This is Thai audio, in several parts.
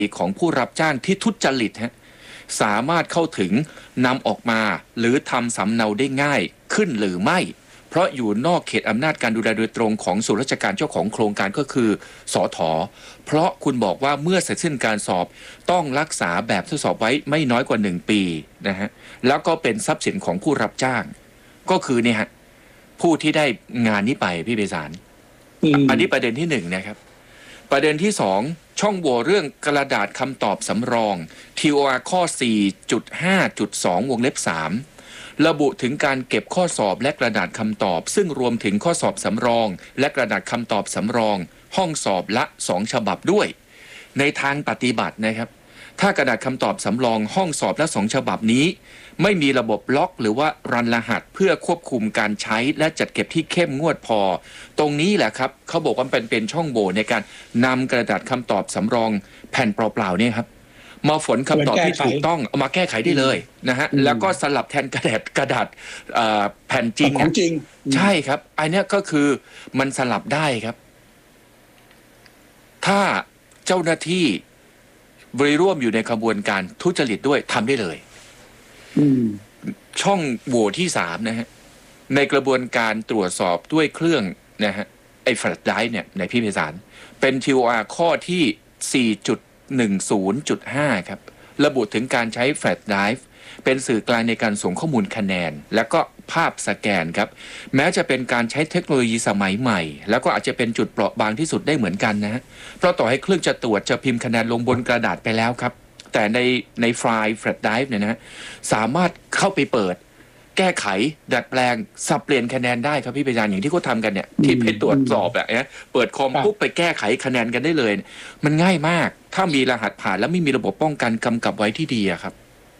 ของผู้รับจ้างที่ทุจริตสามารถเข้าถึงนำออกมาหรือทำสำเนาได้ง่ายขึ้นหรือไม่เพราะอยู่นอกเขตอำนาจการดูแลโดยตรงของส่วนราชการเจ้าของโครงการก็คือสถ.เพราะคุณบอกว่าเมื่อเสร็จสิ้นการสอบต้องรักษาแบบทดสอบไว้ไม่น้อยกว่า1 ปีนะฮะแล้วก็เป็นทรัพย์สินของผู้รับจ้างก็คือเนี่ยฮะผู้ที่ได้งานนี้ไปพี่เบสารอันนี้ประเด็นที่1นะครับประเด็นที่2ช่องโหว่เรื่องกระดาษคำตอบสำรอง TOR ข้อ 4.5.2 วงเล็บ 3ระบุถึงการเก็บข้อสอบและกระดาษคำตอบซึ่งรวมถึงข้อสอบสำรองและกระดาษคำตอบสำรองห้องสอบละ2 ฉบับด้วยในทางปฏิบัตินะครับถ้ากระดาษคำตอบสำรองห้องสอบละ2 ฉบับนี้ไม่มีระบบล็อกหรือว่ารันรหัสเพื่อควบคุมการใช้และจัดเก็บที่เข้มงวดพอตรงนี้แหละครับเขาบอกว่าเป็นช่องโหว่ในการนำกระดาษคำตอบสำรองแผ่นเปล่าๆเนี่ยครับมาฝนคำตอบที่ถูกต้องเอามาแก้ไขได้เลยนะฮะแล้วก็สลับแทนกระดาษแผ่นจริงของจริงใช่ครับอันนี้ก็คือมันสลับได้ครับถ้าเจ้าหน้าที่ร่วมอยู่ในขบวนการทุจริตด้วยทำได้เลยช่องโหว่ที่3นะฮะในกระบวนการตรวจสอบด้วยเครื่องนะฮะไอ้แฟลชไดรฟ์เนี่ยในพี่เพศารเป็น TOR ข้อที่ 4.10.5 ครับระบุถึงการใช้แฟลชไดรฟ์เป็นสื่อกลางในการส่งข้อมูลคะแนนและก็ภาพสแกนครับแม้จะเป็นการใช้เทคโนโลยีสมัยใหม่แล้วก็อาจจะเป็นจุดเปราะบางที่สุดได้เหมือนกันนะฮะเพราะต่อให้เครื่องจะตรวจจะพิมพ์คะแนนลงบนกระดาษไปแล้วครับแต่ในไฟล์แฟลชไดรฟ์เนี่ยนะสามารถเข้าไปเปิดแก้ไขดัดแปลงสับเปลี่ยนคะแนนได้ครับพี่ปยานอย่างที่เขาทำกันเนี่ยที่ไปตรวจสอบแบบนี้เปิดคอมปุ๊บไปแก้ไขคะแนนกันได้เลยมันง่ายมากถ้ามีรหัสผ่านแล้วไม่มีระบบป้องกันกำกับไว้ที่ดีครับ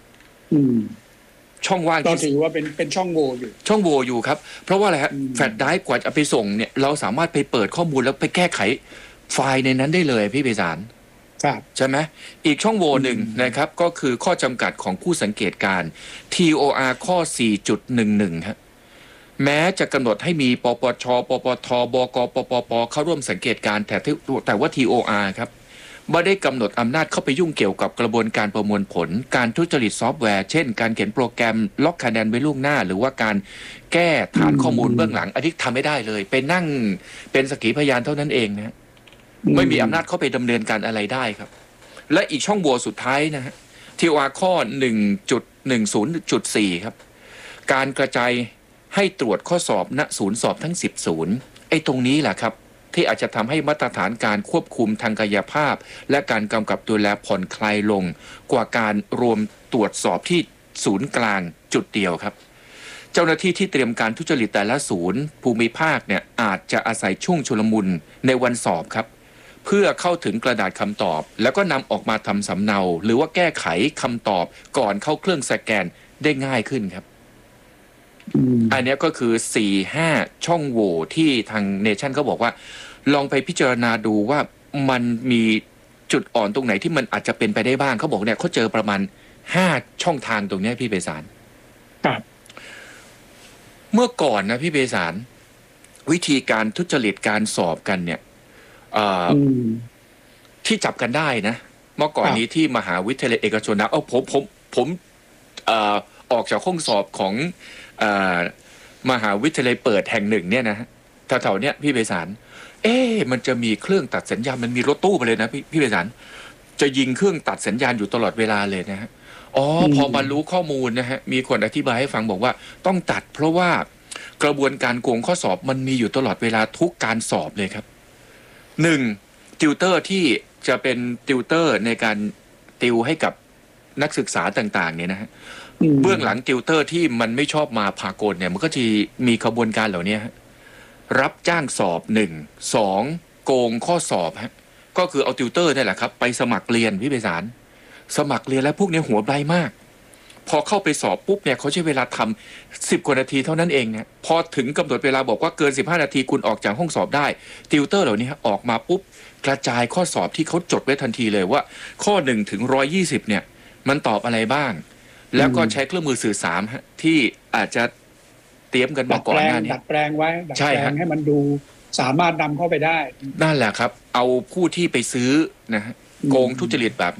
ช่องว่างเราถือว่าเป็นช่องโหว่อยู่ครับเพราะว่าอะไรฮะแฟลชไดรฟ์กว่าจะไปส่งเนี่ยเราสามารถไปเปิดข้อมูลแล้วไปแก้ไขไฟล์ในนั้นได้เลยพี่เบสารใช่ไหมอีกช่องโหว่หนึ่งนะครับก็คือข้อจำกัดของผู้สังเกตการ TOR ข้อ 4.11 ฮะแม้จะกำหนดให้มีปปชปปทบกปปปเข้าร่วมสังเกตการแต่ว่า TOR ครับไม่ได้กำหนดอำนาจเข้าไปยุ่งเกี่ยวกับกระบวนการประมวลผลการทุจริตซอฟต์แวร์เช่นการเขียนโปรแกรมล็อกคะแนนไว้ล่วงหน้าหรือว่าการแก้ฐานข้อมูลเบื้องหลังอันนี้ทำไม่ได้เลยเป็นนั่งเป็นสักขีพยานเท่านั้นเองนะไม่มีอำนาจเข้าไปดำเนินการอะไรได้ครับและอีกช่องโหว่สุดท้ายนะฮะ TOR ข้อ 1.10.4 ครับการกระจายให้ตรวจข้อสอบณศูนย์สอบทั้ง10 ศูนย์ไอ้ตรงนี้แหละครับที่อาจจะทำให้มาตรฐานการควบคุมทางกายภาพและการกำกับดูแลผ่อนคลายลงกว่าการรวมตรวจสอบที่ศูนย์กลางจุดเดียวครับเจ้าหน้าที่ที่เตรียมการทุจริตแต่ละศูนย์ภูมิภาคเนี่ยอาจจะอาศัยช่วงชุลมุนในวันสอบครับเพื่อเข้าถึงกระดาษคำตอบแล้วก็นำออกมาทำสำเนาหรือว่าแก้ไขคำตอบก่อนเข้าเครื่องสแกนได้ง่ายขึ้นครับอันนี้ก็คือ 4-5 ช่องโหว่ที่ทางเนชั่นเขาบอกว่าลองไปพิจารณาดูว่ามันมีจุดอ่อนตรงไหนที่มันอาจจะเป็นไปได้บ้างเขาบอกเนี่ยเขาเจอประมาณ5 ช่องทางตรงนี้พี่เบสารเมื่อก่อนนะพี่เบสารวิธีการทุจริตการสอบกันเนี่ยที่จับกันได้นะเมื่อก่อนนี้ที่มหาวิทยาลัยเอกชนนะผมออกจากห้องสอบของมหาวิทยาลัยเปิดแห่งหนึ่งเนี่ยนะแถวๆเนี้ยพี่เบสารมันจะมีเครื่องตัดสัญญาณมันมีรถตู้ไปเลยนะพี่เบสารจะยิงเครื่องตัดสัญญาณอยู่ตลอดเวลาเลยนะฮะพอมารู้ข้อมูลนะฮะมีคนอธิบายให้ฟังบอกว่าต้องตัดเพราะว่ากระบวนการโกงข้อสอบมันมีอยู่ตลอดเวลาทุกการสอบเลยครับ1ติวเตอร์ที่จะเป็นติวเตอร์ในการติวให้กับนักศึกษาต่างๆเนี่ยนะฮะเบื้องหลังติวเตอร์ที่มันไม่ชอบมาพากลเนี่ยมันก็จะมีขบวนการเหล่านี้รับจ้างสอบ1 2โกงข้อสอบฮะก็คือเอาติวเตอร์นี่แหละครับไปสมัครเรียนพี่ไพศาลสมัครเรียนแล้วพวกนี้หัวไบมากพอเข้าไปสอบปุ๊บเนี่ยเขาใช้เวลาทำ10 กว่านาทีเท่านั้นเองเนี่ยพอถึงกำหนดเวลาบอกว่าเกิน15 นาทีคุณออกจากห้องสอบได้ติวเตอร์เหล่านี้ออกมาปุ๊บกระจายข้อสอบที่เขาจดไว้ทันทีเลยว่าข้อ1 ถึง 120เนี่ยมันตอบอะไรบ้างแล้วก็ใช้เครื่องมือสื่อสารที่อาจจะเตรียมกันมาก่อนหน้านี้ดัดแปลงไว้ดัดแปลงให้มันดูสามารถนำเข้าไปได้นั่นแหละครับเอาผู้ที่ไปซื้อนะฮะโกงทุจริตแบบ